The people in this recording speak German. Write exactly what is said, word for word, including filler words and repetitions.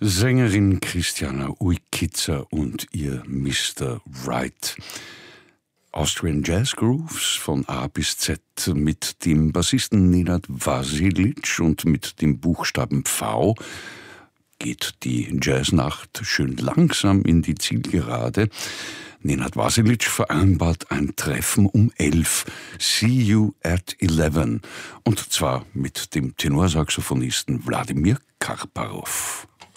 Sängerin Christiana Uikiza und ihr Mister Right. Austrian Jazz Grooves von A bis Z mit dem Bassisten Nenad Vasilic und mit dem Buchstaben V geht die Jazznacht schön langsam in die Zielgerade. Nenad Vasilic vereinbart ein Treffen um elf. See you at eleven. Und zwar mit dem Tenorsaxophonisten Wladimir Karparov.